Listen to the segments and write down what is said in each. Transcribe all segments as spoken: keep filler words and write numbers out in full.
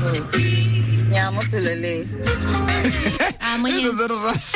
Yeah, mo tshulele. Ah, mo It is a rush.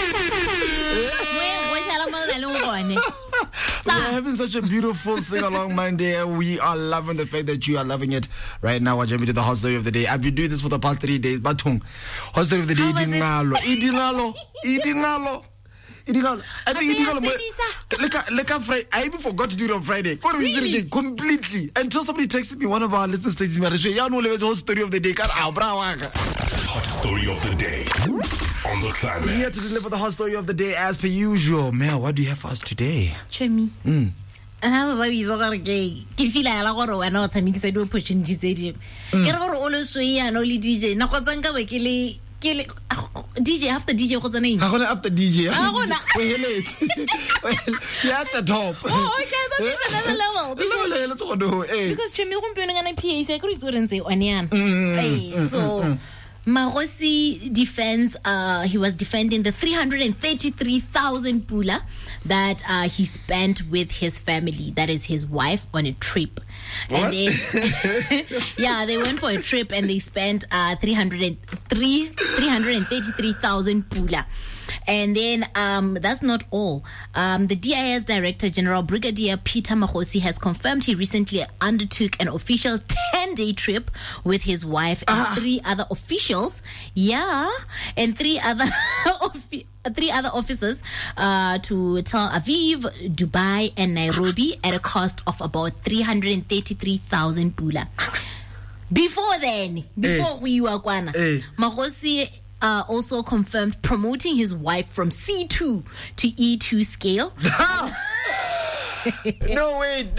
We're having such a beautiful sing-along Monday. We are loving the fact that you are loving it right now. Watch me to the hot story of the day. I've been doing this for the past three days. But hot story of the day. Idingalo, idingalo, idingalo. Idingalo. I think idingalo. Like a Friday. I even forgot to do it on Friday. Really? Completely. Until somebody texted me, one of our listeners texted me, "Yeah, no, let's hot story of the day." Hot story of the day on the Climate. Here to deliver the hot story of the day as per usual. Mel, what do you have for us today? Chemi. Mm. And I was like, "Okay, okay." Ke feel like I go and I tsa me ke se do opportunity tse di. Ke re gore o le so ya no le D J. Na go tsanga we ke le ke le D J after D J go tsana eng? Ha gona after D J. Ha gona. We heletse. You're at the top. Oh, okay, that's another level. Because because Chemi go mpeno ngana P A se ke re tsoreng tse one yana. Hey, so Magosi defends, uh, he was defending the three hundred thirty-three thousand pula that uh, he spent with his family, that is his wife, on a trip. What? And they, yeah, they went for a trip and they spent uh, three hundred thirty-three thousand pula. And then um, that's not all. Um, the D I S Director General Brigadier Peter Magosi has confirmed he recently undertook an official ten-day trip with his wife and ah. three other officials. Yeah, and three other three other officers uh, to Tel Aviv, Dubai, and Nairobi at a cost of about three hundred thirty-three thousand pula. Before then, before hey. we were Kwana, hey. Magosi Uh, also confirmed promoting his wife from C two to E two scale. No way,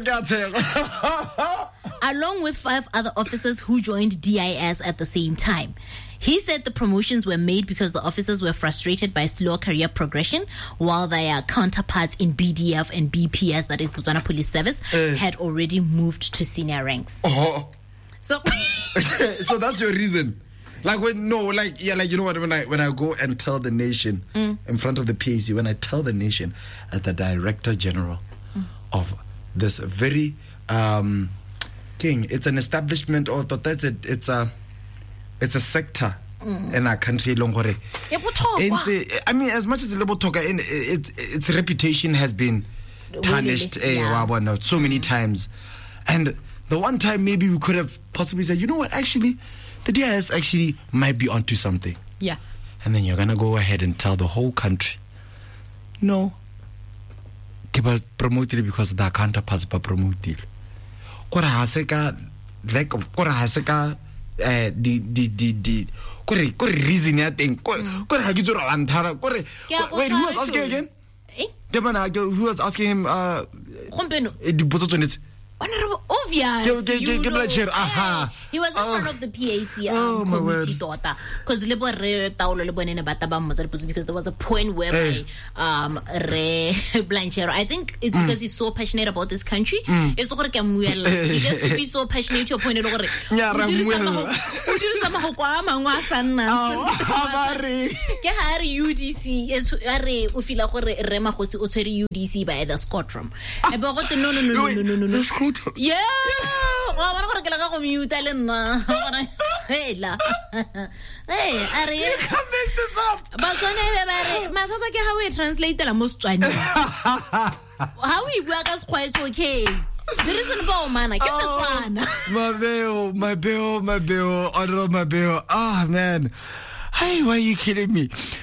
along with five other officers who joined D I S at the same time. He said the promotions were made because the officers were frustrated by slow career progression, while their counterparts in B D F and B P S, that is Botswana Police Service, uh. had already moved to senior ranks. Oh. So, so that's your reason. Like when no, like yeah, like you know what? When I when I go and tell the nation mm. in front of the P A C, when I tell the nation at the Director General mm. of this very um, king, it's an establishment or that's it. It's a it's a sector mm. in our country. Longore. I mean, as much as Lebo Toka, its its reputation has been tarnished really? yeah. eh, so many times, and the one time maybe we could have possibly said, you know what, actually. The D I S actually might be onto something. Yeah. And then you're going to go ahead and tell the whole country, no, keep promoted it because the counterparts are promoted. Kora haseka, like, kora haseka, eh, the, the, the, the, kore, kore reason ya thing, kore, kore hagizura antara, kore, wait, who was asking again? Eh? Who was asking him, uh, the Botswana Honorable, obvious. Get, get, get, get like uh-huh. He was in oh. front of the P A C um, oh, committee daughter because because there was a point where hey. um re Blanchero, I think it's mm. because he's so passionate about this country. Mm. It's he gets to be so passionate to a point where U D C is U D C by the Scotram. No, no, no, no, no, no, no, no. Yeah. Wa bona gore ke la ka go mute le nna. Hey la. Hey, are you can't make this up. Ba tsone be ba re mathata ke how we translate la mo Setswana. How we work as quite okay. There isn't bo mana ke Setswana. My beo, my beo, my beo, honor my beo. Ah man. Hey, why are you kidding me?